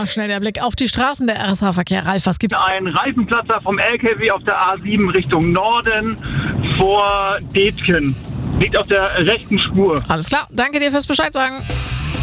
nochmal schnell der Blick auf die Straßen der RSH-Verkehr. Ralf, was gibt's? Ein Reifenplatzer vom LKW auf der A7 Richtung Norden vor Detken. Liegt auf der rechten Spur. Alles klar, danke dir fürs Bescheid sagen.